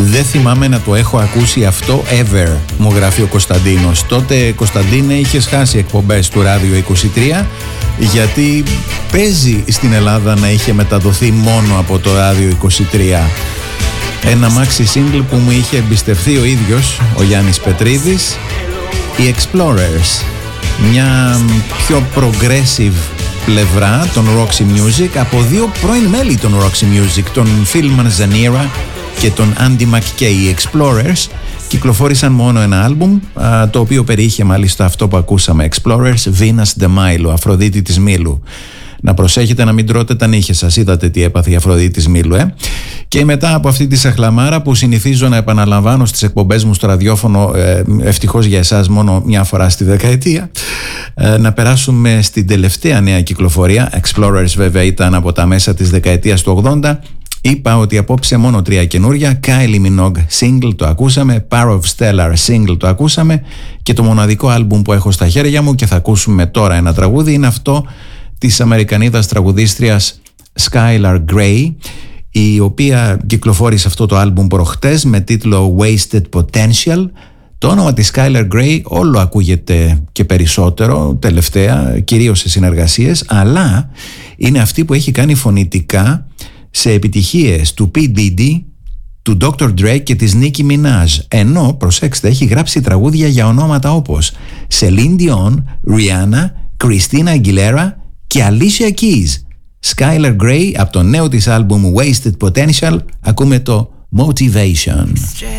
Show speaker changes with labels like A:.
A: Δεν θυμάμαι να το έχω ακούσει αυτό ever, μου γράφει ο Κωνσταντίνος. Τότε, Κωνσταντίνε, είχες χάσει εκπομπές του Ράδιο 23, γιατί παίζει στην Ελλάδα να είχε μεταδοθεί μόνο από το Ράδιο 23. Ένα maxi single που μου είχε εμπιστευθεί ο ίδιος ο Γιάννης Πετρίδης, οι Explorers, μια πιο progressive πλευρά των Roxy Music από δύο πρώην μέλη των Roxy Music, τον Phil Manzanera και τον Andy McKay. Οι Explorers κυκλοφόρησαν μόνο ένα άλμπουμ, το οποίο περιείχε μάλιστα αυτό που ακούσαμε, Explorers, Venus de Milo, Αφροδίτη της Μήλου. Να προσέχετε να μην τρώτε τα νύχια σας. Είδατε τι έπαθε η Αφροδίτη της Μήλου, Και μετά από αυτή τη σαχλαμάρα που συνηθίζω να επαναλαμβάνω στις εκπομπές μου στο ραδιόφωνο, ευτυχώς για εσάς μόνο μια φορά στη δεκαετία, να περάσουμε στην τελευταία νέα κυκλοφορία. Explorers βέβαια ήταν από τα μέσα της δεκαετίας του 80. Είπα ότι απόψε μόνο 3 καινούρια. Kylie Minogue single το ακούσαμε, Power of Stellar single το ακούσαμε, και το μοναδικό άλμπουμ που έχω στα χέρια μου και θα ακούσουμε τώρα ένα τραγούδι είναι αυτό της Αμερικανίδας τραγουδίστριας Skylar Grey, η οποία κυκλοφόρησε αυτό το άλμπουμ προχτές με τίτλο Wasted Potential. Το όνομα της Skylar Grey όλο ακούγεται και περισσότερο τελευταία, κυρίως σε συνεργασίες, αλλά είναι αυτή που έχει κάνει φωνητικά σε επιτυχίες του P. Diddy, του Dr. Dre και της Nicki Minaj, ενώ, προσέξτε, έχει γράψει τραγούδια για ονόματα όπως Celine Dion, Rihanna, Christina Aguilera και Alicia Keys. Skylar Grey από το νέο της άλμπουμ Wasted Potential, ακούμε το Motivation.